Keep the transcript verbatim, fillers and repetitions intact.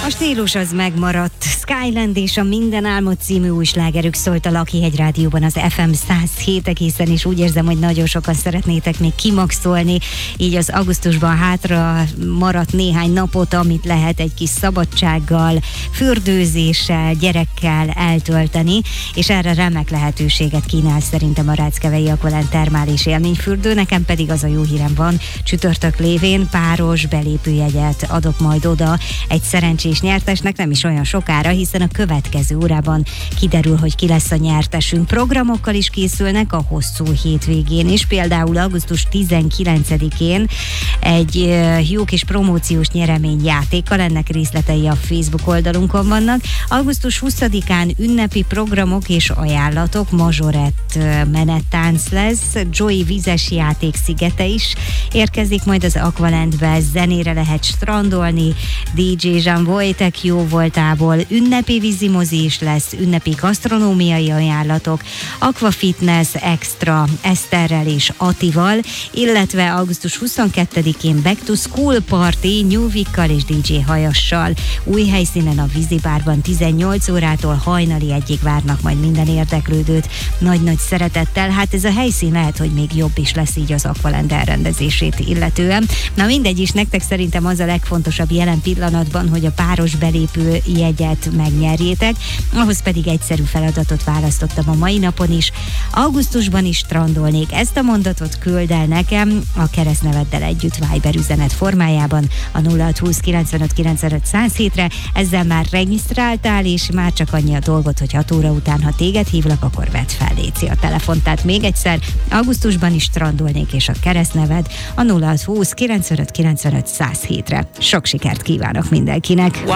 A stílus az megmaradt. Skyland és a Minden álmod című új slágerük szólt a Lakihegy Rádióban az ef em száz hét egészen, és úgy érzem, hogy nagyon sokan szeretnétek még kimaxolni, így az augusztusban hátra maradt néhány napot, amit lehet egy kis szabadsággal, fürdőzéssel, gyerekkel eltölteni, és erre remek lehetőséget kínál szerintem a Ráckevei Aqualand termális élményfürdő. Nekem pedig az a jó hírem van, csütörtök lévén páros belépőjegyet adok majd oda egy szerencsés nyertesnek, nem is olyan sokára, hiszen a következő órában kiderül, hogy ki lesz a nyertesünk. Programokkal is készülnek a hosszú hétvégén is, például augusztus tizenkilencedikén egy jó kis promóciós nyereményjátékkal, ennek részletei a Facebook oldalunkon vannak. augusztus huszadikán ünnepi programok és ajánlatok, mazsorett menettánc lesz, Joy vízes játék szigete is érkezik majd az Aqualandbe, zenére lehet strandolni, dé dzsé Jean Wojtek jó voltából, ünnepi vízimozi is lesz, ünnepi gasztronómiai ajánlatok, Aquafitness Extra Eszterrel és Attival, illetve augusztus huszonkettedikén Back to School Party Nyúvikkal és dé dzsé Hajassal. Új helyszínen a vízibárban tizennyolc órától hajnali egyig várnak majd minden érdeklődőt nagy-nagy szeretettel. Hát ez a helyszín lehet, hogy még jobb is lesz így az Aqualand elrendezését illetően. Na mindegy is, nektek szerintem az a legfontosabb jelen pillanatban, hogy a páros belépő jegyet megnyerjétek, ahhoz pedig egyszerű feladatot választottam a mai napon is. Augusztusban is strandolnék. Ezt a mondatot küld el nekem a keresztneveddel együtt Viber üzenet formájában a nulla hat húsz kilencvenöt kilencvenöt száz hétre. Ezzel már regisztráltál, és már csak annyi a dolgot, hogy hat óra után, ha téged hívlak, akkor vedd fel, léci a telefont. Tehát még egyszer, augusztusban is strandolnék, és a keresztneved a nulla hat húsz kilencvenöt kilencvenöt száz hétre. Sok sikert kívánok mindenkinek!